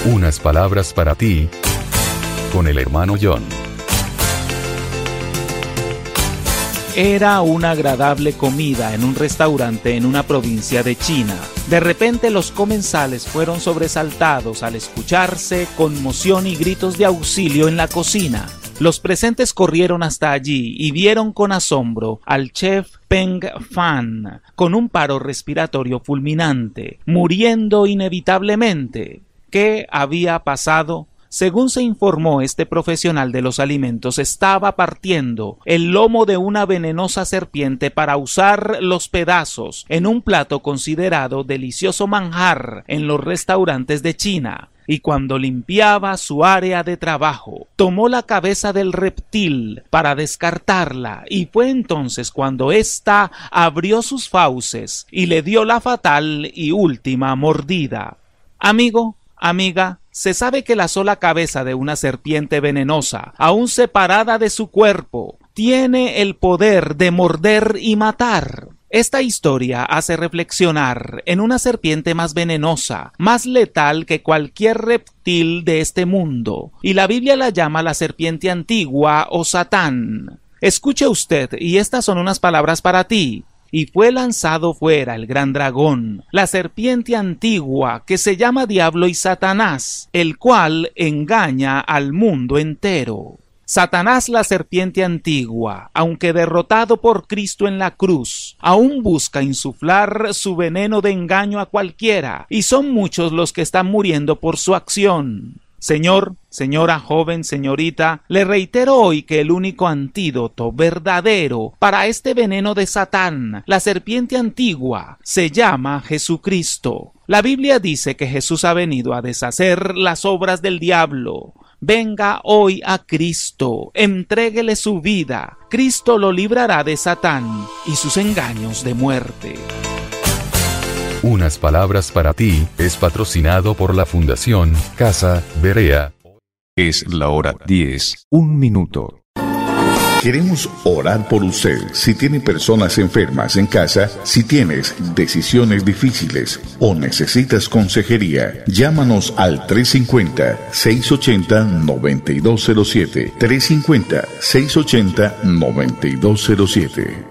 Unas palabras para ti, con el hermano John. Era una agradable comida en un restaurante en una provincia de China. De repente los comensales fueron sobresaltados al escucharse conmoción y gritos de auxilio en la cocina. Los presentes corrieron hasta allí y vieron con asombro al chef Peng Fan con un paro respiratorio fulminante, muriendo inevitablemente. ¿Qué había pasado? Según se informó, este profesional de los alimentos estaba partiendo el lomo de una venenosa serpiente para usar los pedazos en un plato considerado delicioso manjar en los restaurantes de China. Y cuando limpiaba su área de trabajo, tomó la cabeza del reptil para descartarla, y fue entonces cuando ésta abrió sus fauces y le dio la fatal y última mordida. Amigo, amiga, se sabe que la sola cabeza de una serpiente venenosa, aún separada de su cuerpo, tiene el poder de morder y matar. Esta historia hace reflexionar en una serpiente más venenosa, más letal que cualquier reptil de este mundo, y la Biblia la llama la serpiente antigua o Satán. Escuche usted, y estas son unas palabras para ti. Y fue lanzado fuera el gran dragón, la serpiente antigua, que se llama Diablo y Satanás, el cual engaña al mundo entero. Satanás, la serpiente antigua, aunque derrotado por Cristo en la cruz, aún busca insuflar su veneno de engaño a cualquiera, y son muchos los que están muriendo por su acción. Señor, señora, joven, señorita, le reitero hoy que el único antídoto verdadero para este veneno de Satán, la serpiente antigua, se llama Jesucristo. La Biblia dice que Jesús ha venido a deshacer las obras del diablo. Venga hoy a Cristo, entréguele su vida. Cristo lo librará de Satán y sus engaños de muerte. Unas palabras para ti es patrocinado por la Fundación Casa Berea. Es la hora 10, 1 minuto. Queremos orar por usted. Si tiene personas enfermas en casa, si tienes decisiones difíciles o necesitas consejería, llámanos al 350-680-9207. 350-680-9207.